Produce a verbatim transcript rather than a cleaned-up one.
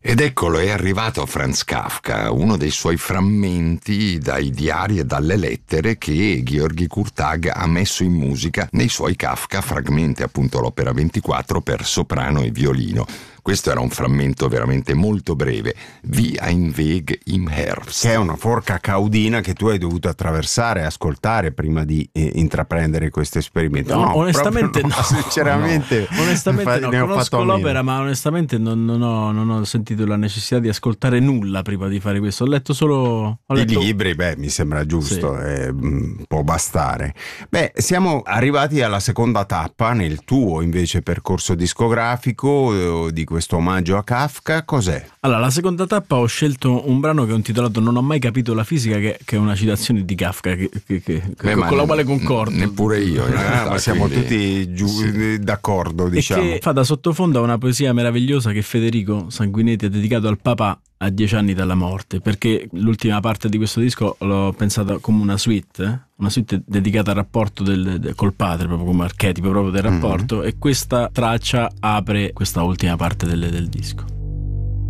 Ed eccolo, è arrivato Franz Kafka, uno dei suoi frammenti dai diari e dalle lettere che György Kurtág ha messo in musica nei suoi Kafka Fragmente, appunto l'opera ventiquattro per soprano e violino. Questo era un frammento veramente molto breve, Wie ein Weg im Herbst. Che è una forca caudina che tu hai dovuto attraversare e ascoltare prima di eh, intraprendere questo esperimento. No, no onestamente no, no. Sinceramente, no. Onestamente no, ne ho conosco fatto l'opera, ma onestamente non, non, ho, non ho sentito la necessità di ascoltare nulla prima di fare questo. Ho letto solo ho letto... i libri, beh, mi sembra giusto, sì. eh, può bastare. Beh, siamo arrivati alla seconda tappa nel tuo invece percorso discografico eh, di questo omaggio a Kafka. Cos'è? Allora, la seconda tappa ho scelto un brano che ho intitolato Non ho mai capito la fisica, che, che è una citazione di Kafka che, che, che, Beh, con la quale concordo. Neppure io in realtà, ah, ma siamo quindi... tutti giù, sì. d'accordo, diciamo. E che fa da sottofondo a una poesia meravigliosa che Federico Sanguinetti ha dedicato al papà a dieci anni dalla morte, perché l'ultima parte di questo disco l'ho pensata come una suite, eh? una suite dedicata al rapporto del, del, col padre, proprio come archetipo proprio del rapporto, mm-hmm. e questa traccia apre questa ultima parte del, del disco.